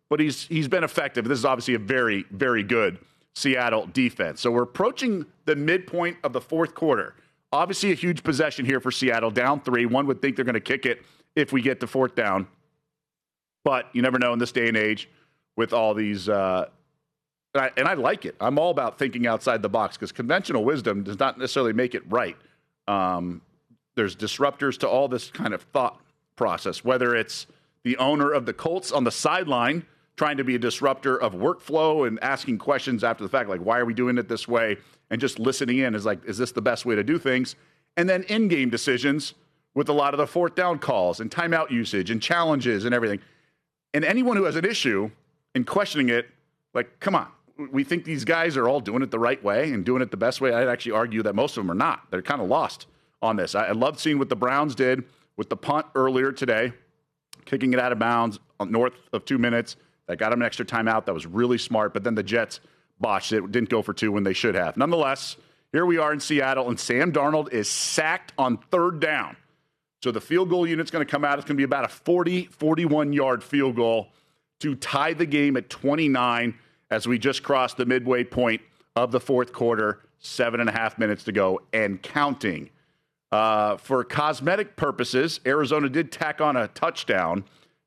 but he's been effective. This is obviously a very, very good Seattle defense. So we're approaching the midpoint of the fourth quarter. Obviously a huge possession here for Seattle, down 3. One would think they're going to kick it if we get to fourth down. But you never know in this day and age with all these and I like it. I'm all about thinking outside the box because conventional wisdom does not necessarily make it right. There's disruptors to all this kind of thought process, whether it's the owner of the Colts on the sideline trying to be a disruptor of workflow and asking questions after the fact, like, why are we doing it this way? And just listening in is like, is this the best way to do things? And then in-game decisions with a lot of the fourth down calls and timeout usage and challenges and everything. And anyone who has an issue in questioning it, like, come on. We think these guys are all doing it the right way and doing it the best way. I'd actually argue that most of them are not. They're kind of lost on this. I loved seeing what the Browns did with the punt earlier today, kicking it out of bounds north of 2 minutes. That got them an extra timeout. That was really smart. But then the Jets botched it, didn't go for 2 when they should have. Nonetheless, here we are in Seattle, and Sam Darnold is sacked on third down. So the field goal unit's going to come out. It's going to be about a 41-yard field goal to tie the game at 29 as we just crossed the midway point of the fourth quarter, 7.5 minutes to go and counting. For cosmetic purposes, Arizona did tack on a touchdown,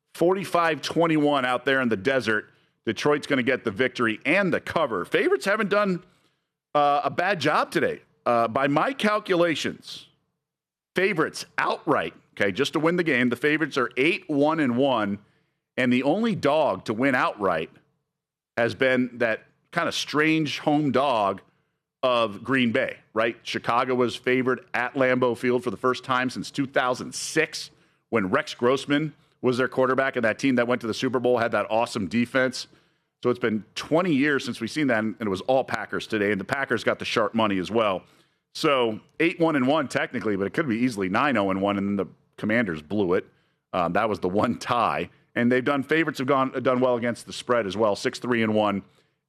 45-21 out there in the desert. Detroit's going to get the victory and the cover. Favorites haven't done a bad job today. By my calculations, favorites outright, okay, just to win the game, the favorites are 8-1-1, and the only dog to win outright has been that kind of strange home dog of Green Bay, right? Chicago was favored at Lambeau Field for the first time since 2006 when Rex Grossman was their quarterback, and that team that went to the Super Bowl had that awesome defense. So it's been 20 years since we've seen that, and it was all Packers today, and the Packers got the sharp money as well. So 8-1-1 technically, but it could be easily 9-0-1, and then the Commanders blew it. That was the one tie. And they've done, favorites have done well against the spread as well, 6-3-1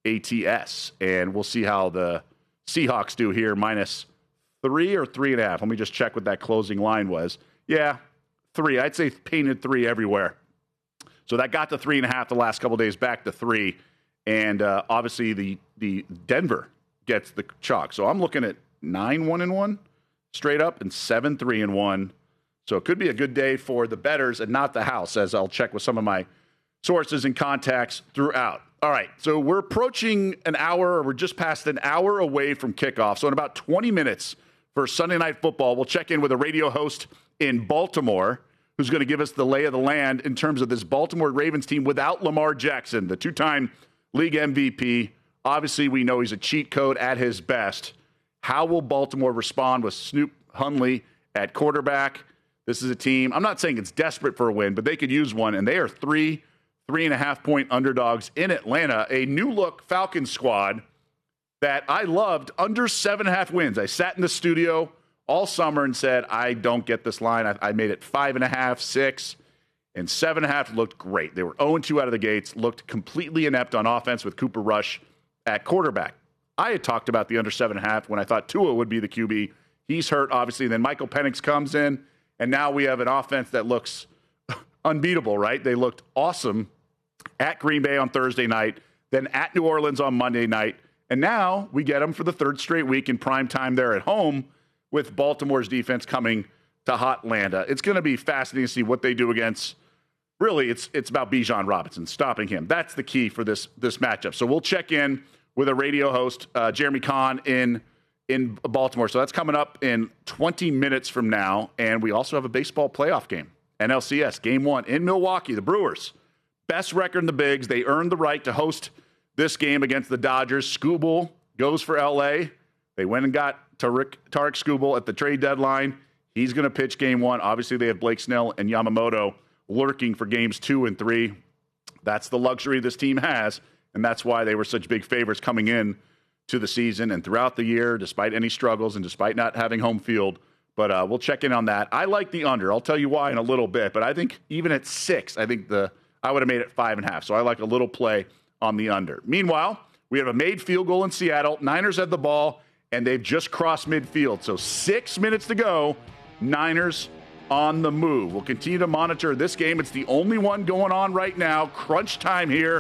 ATS. And we'll see how the Seahawks do here, -3 or 3.5. Let me just check what that closing line was. Yeah, 3. I'd say painted 3 everywhere. So that got to 3.5 the last couple of days, back to 3. And obviously the Denver gets the chalk. So I'm looking at 9-1-1 straight up and 7-3-1. So it could be a good day for the bettors and not the house, as I'll check with some of my sources and contacts throughout. All right, so we're approaching an hour, or we're just past an hour away from kickoff. So in about 20 minutes for Sunday Night Football, we'll check in with a radio host in Baltimore who's going to give us the lay of the land in terms of this Baltimore Ravens team without Lamar Jackson, the 2-time league MVP. Obviously, we know he's a cheat code at his best. How will Baltimore respond with Snoop Hundley at quarterback? This is a team, I'm not saying it's desperate for a win, but they could use one, and they are 3.5-point underdogs in Atlanta, a new-look Falcons squad that I loved, under 7.5 wins. I sat in the studio all summer and said, I don't get this line. I made it 5.5, 6, and 7.5 looked great. They were 0-2 out of the gates, looked completely inept on offense with Cooper Rush at quarterback. I had talked about the under 7.5 when I thought Tua would be the QB. He's hurt, obviously. Then Michael Penix comes in, and now we have an offense that looks unbeatable, right? They looked awesome at Green Bay on Thursday night, then at New Orleans on Monday night, and now we get them for the third straight week in prime time there at home with Baltimore's defense coming to Hotlanta. It's going to be fascinating to see what they do against, really, it's about Bijan Robinson, stopping him. That's the key for this matchup. So we'll check in with a radio host, Jeremy Kahn, in Baltimore. So that's coming up in 20 minutes from now. And we also have a baseball playoff game, NLCS, Game 1 in Milwaukee. The Brewers, best record in the Bigs. They earned the right to host this game against the Dodgers. Skubal goes for L.A. They went and got Tarek Skubal at the trade deadline. He's going to pitch Game 1. Obviously, they have Blake Snell and Yamamoto lurking for Games 2 and 3. That's the luxury this team has, and that's why they were such big favorites coming in to the season and throughout the year, despite any struggles and despite not having home field. But we'll check in on that. I like the under. I'll tell you why in a little bit. But I think even at 6, I think I would have made it 5.5. So I like a little play on the under. Meanwhile, we have a made field goal in Seattle. Niners had the ball, and they've just crossed midfield. So 6 minutes to go. Niners on the move. We'll continue to monitor this game. It's the only one going on right now. Crunch time here